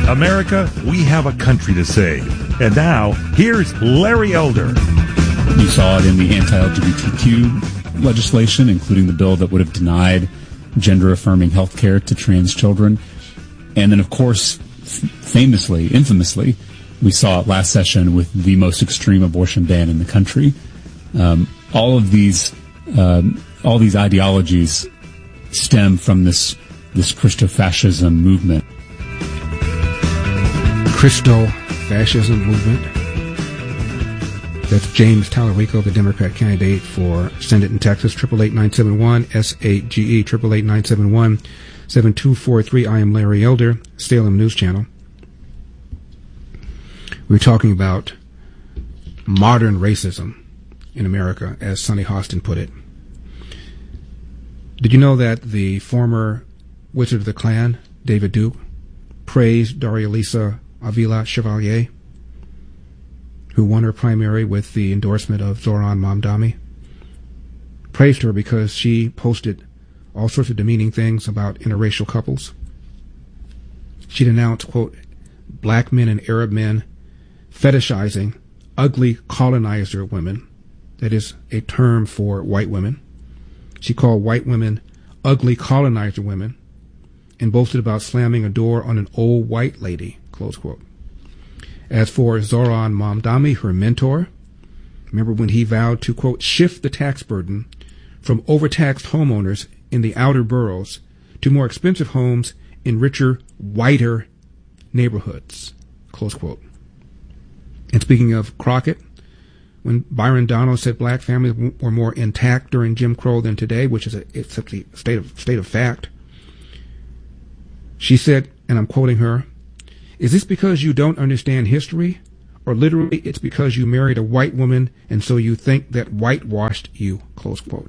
America, we have a country to save. And now, here's Larry Elder. You saw it in the anti-LGBTQ legislation, including the bill that would have denied gender-affirming health care to trans children. And then, of course, infamously, we saw it last session with the most extreme abortion ban in the country. All these ideologies stem from this Christo-fascism movement. Christo-fascism movement. That's James Tallarico, the Democrat candidate for Senate in Texas. 888-971 SAGE 888-971-7243. I am Larry Elder, Salem News Channel. We're talking about modern racism in America, as Sonny Hostin put it. Did you know that the former Wizard of the Klan, David Duke, praised Doralisa Avila Chevalier, who won her primary with the endorsement of Zoran Mamdani? Praised her because she posted all sorts of demeaning things about interracial couples. She denounced, quote, black men and Arab men fetishizing ugly colonizer women. That is a term for white women. She called white women ugly colonizer women and boasted about slamming a door on an old white lady, close quote. As for Zoran Mamdani, her mentor, remember when he vowed to, quote, shift the tax burden from overtaxed homeowners in the outer boroughs to more expensive homes in richer, whiter neighborhoods, close quote. And speaking of Crockett, when Byron Donalds said black families were more intact during Jim Crow than today, which is a state of fact, she said, and I'm quoting her, "Is this because you don't understand history, or literally it's because you married a white woman and so you think that whitewashed you?" Close quote.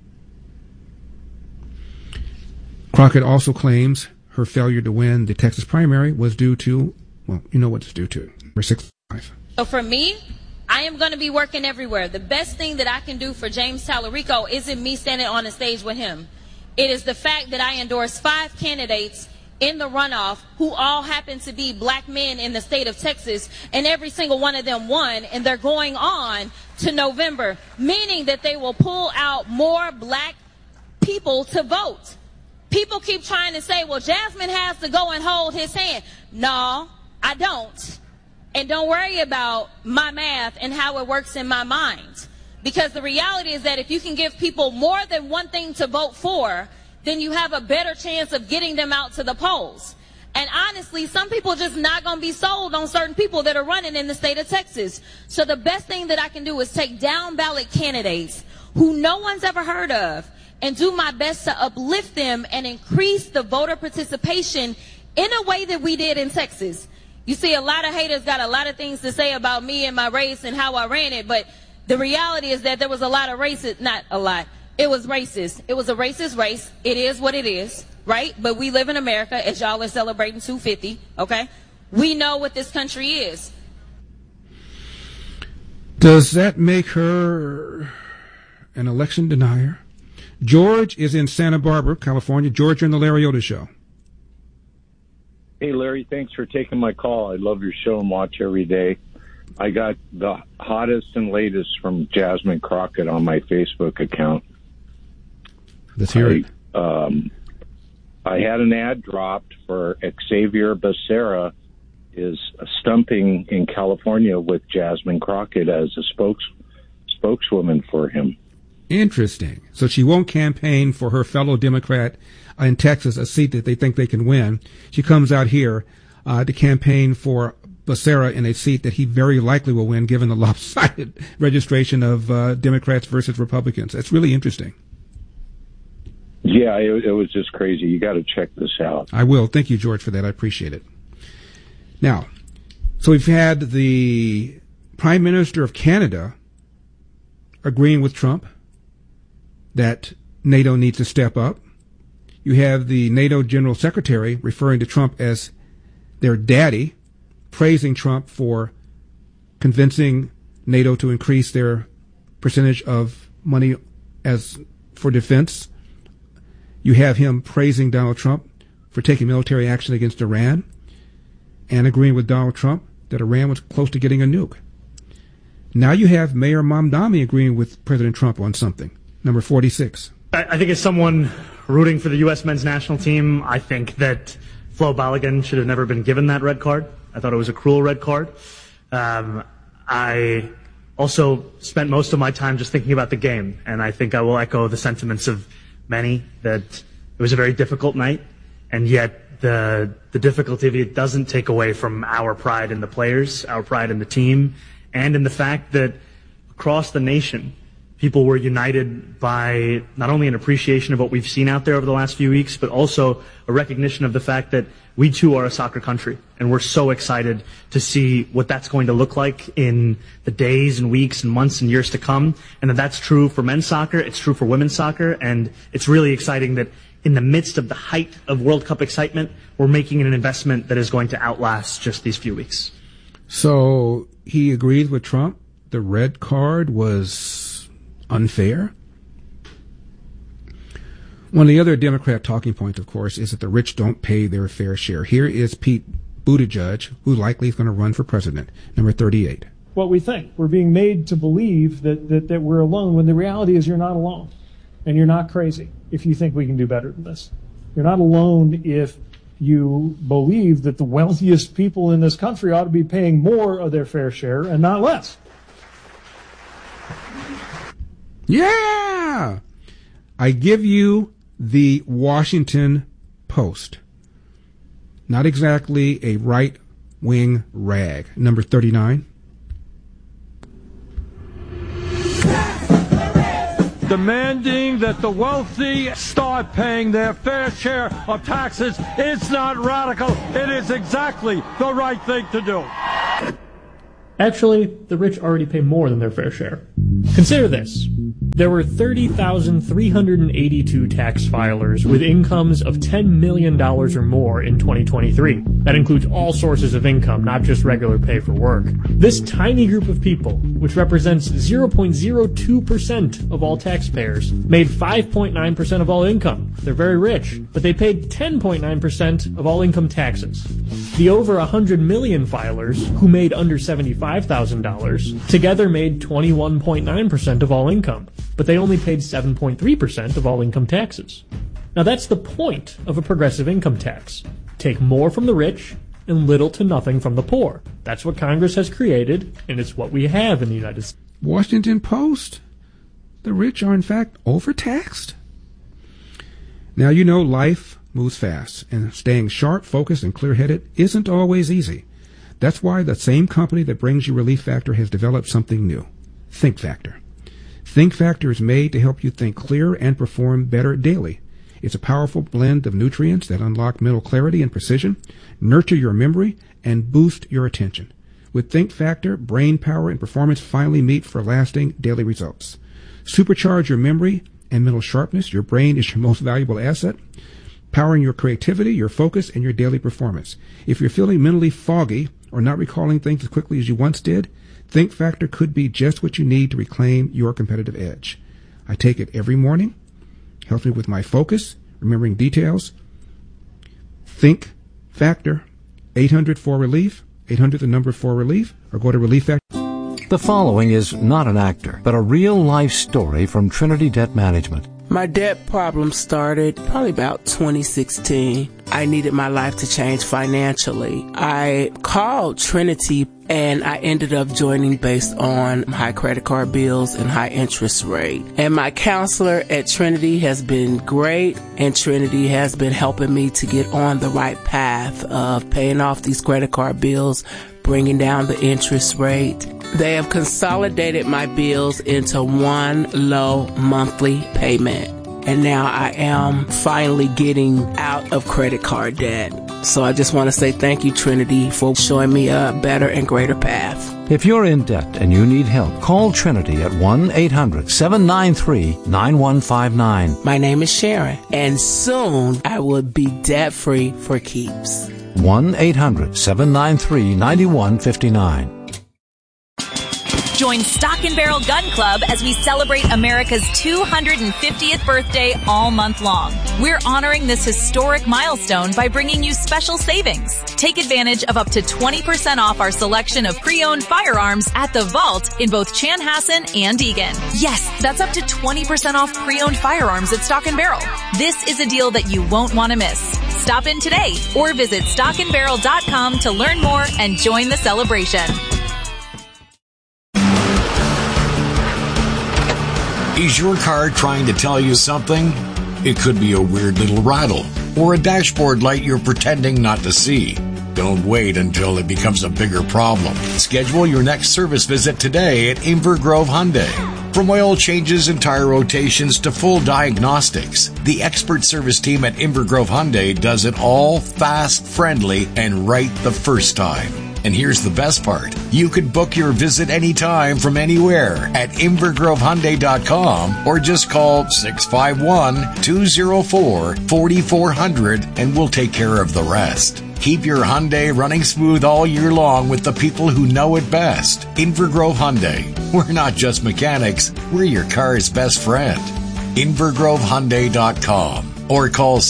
Crockett also claims her failure to win the Texas primary was due to, well, you know what it's due to. Number 65. So for me, I am going to be working everywhere. The best thing that I can do for James Tallarico isn't me standing on a stage with him. It is the fact that I endorsed 5 candidates in the runoff who all happen to be black men in the state of Texas, and every single one of them won, and they're going on to November, meaning that they will pull out more black people to vote. People keep trying to say, well, Jasmine has to go and hold his hand. No, I don't. And don't worry about my math and how it works in my mind. Because the reality is that if you can give people more than one thing to vote for, then you have a better chance of getting them out to the polls. And honestly, some people are just not going to be sold on certain people that are running in the state of Texas. So the best thing that I can do is take down ballot candidates who no one's ever heard of and do my best to uplift them and increase the voter participation in a way that we did in Texas. You see, a lot of haters got a lot of things to say about me and my race and how I ran it, but the reality is that there was a lot of racist, not a lot, it was racist. It was a racist race. It is what it is, right? But we live in America, as y'all are celebrating 250, okay? We know what this country is. Does that make her an election denier? George is in Santa Barbara, California. George, you're on the Larry Elder Show. Hey, Larry, thanks for taking my call. I love your show and watch every day. I got the hottest and latest from Jasmine Crockett on my Facebook account. Let's hear it. I had an ad dropped for Xavier Becerra is stumping in California with Jasmine Crockett as a spokeswoman for him. Interesting. So she won't campaign for her fellow Democrat in Texas, a seat that they think they can win. She comes out here to campaign for Becerra in a seat that he very likely will win, given the lopsided registration of Democrats versus Republicans. That's really interesting. Yeah, it was just crazy. You got to check this out. I will. Thank you, George, for that. I appreciate it. Now, so we've had the Prime Minister of Canada agreeing with Trump that NATO needs to step up. You have the NATO General Secretary referring to Trump as their daddy, praising Trump for convincing NATO to increase their percentage of money as for defense. You have him praising Donald Trump for taking military action against Iran. and agreeing with Donald Trump that Iran was close to getting a nuke. Now you have Mayor Mamdani agreeing with President Trump on something. Number 46. I think as someone rooting for the U.S. men's national team, I think that Flo Balogun should have never been given that red card. I thought it was a cruel red card. I also spent most of my time just thinking about the game, and I think I will echo the sentiments of many that it was a very difficult night, and yet the difficulty of it doesn't take away from our pride in the players, our pride in the team, and in the fact that across the nation, people were united by not only an appreciation of what we've seen out there over the last few weeks, but also a recognition of the fact that we too are a soccer country, and we're so excited to see what that's going to look like in the days and weeks and months and years to come, and that's true for men's soccer, it's true for women's soccer, and it's really exciting that in the midst of the height of World Cup excitement, we're making an investment that is going to outlast just these few weeks. So he agreed with Trump. The red card was unfair. One of the other Democrat talking points, of course, is that the rich don't pay their fair share. Here is Pete Buttigieg, who likely is going to run for president. Number 38. What we think. We're being made to believe that we're alone, when the reality is you're not alone. And you're not crazy if you think we can do better than this. You're not alone if you believe that the wealthiest people in this country ought to be paying more of their fair share and not less. Yeah! I give you the Washington Post. Not exactly a right-wing rag. Number 39. Demanding that the wealthy start paying their fair share of taxes. It's not radical. It is exactly the right thing to do. Actually, the rich already pay more than their fair share. Consider this. There were 30,382 tax filers with incomes of $10 million or more in 2023. That includes all sources of income, not just regular pay for work. This tiny group of people, which represents 0.02% of all taxpayers, made 5.9% of all income. They're very rich, but they paid 10.9% of all income taxes. The over 100 million filers, who made under $75,000, together made 21.9% of all income, but they only paid 7.3% of all income taxes. Now that's the point of a progressive income tax. Take more from the rich and little to nothing from the poor. That's what Congress has created, and it's what we have in the United States. Washington Post. The rich are in fact overtaxed. Now you know life moves fast, and staying sharp, focused, and clear-headed isn't always easy. That's why the same company that brings you Relief Factor has developed something new, Think Factor. Think Factor is made to help you think clearer and perform better daily. It's a powerful blend of nutrients that unlock mental clarity and precision, nurture your memory, and boost your attention. With Think Factor, brain power and performance finally meet for lasting daily results. Supercharge your memory and mental sharpness. Your brain is your most valuable asset, powering your creativity, your focus, and your daily performance. If you're feeling mentally foggy or not recalling things as quickly as you once did, Think Factor could be just what you need to reclaim your competitive edge. I take it every morning. Helps me with my focus, remembering details. Think Factor, 800-4RELIEF, 800 the number 4RELIEF, or go to Relief Factor. The following is not an actor, but a real-life story from Trinity Debt Management. My debt problem started probably about 2016. I needed my life to change financially. I called Trinity and I ended up joining based on high credit card bills and high interest rate. And my counselor at Trinity has been great, and Trinity has been helping me to get on the right path of paying off these credit card bills, bringing down the interest rate. They have consolidated my bills into one low monthly payment. And now I am finally getting out of credit card debt. So I just want to say thank you, Trinity, for showing me a better and greater path. If you're in debt and you need help, call Trinity at 1-800-793-9159. My name is Sharon, and soon I will be debt-free for keeps. 1-800-793-9159. Join Stock and Barrel Gun Club as we celebrate America's 250th birthday all month long. We're honoring this historic milestone by bringing you special savings. Take advantage of up to 20% off our selection of pre-owned firearms at the Vault in both Chanhassen and Eagan. Yes, that's up to 20% off pre-owned firearms at Stock and Barrel. This is a deal that you won't want to miss. Stop in today or visit stockandbarrel.com to learn more and join the celebration. Is your car trying to tell you something? It could be a weird little rattle or a dashboard light you're pretending not to see. Don't wait until it becomes a bigger problem. Schedule your next service visit today at Inver Grove Hyundai. From oil changes and tire rotations to full diagnostics, the expert service team at Inver Grove Hyundai does it all fast, friendly, and right the first time. And here's the best part. You could book your visit anytime from anywhere at InvergroveHyundai.com or just call 651-204-4400 and we'll take care of the rest. Keep your Hyundai running smooth all year long with the people who know it best. Inver Grove Hyundai. We're not just mechanics, we're your car's best friend. InvergroveHyundai.com or call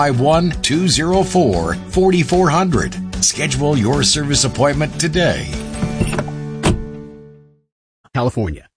651-204-4400. Schedule your service appointment today. California.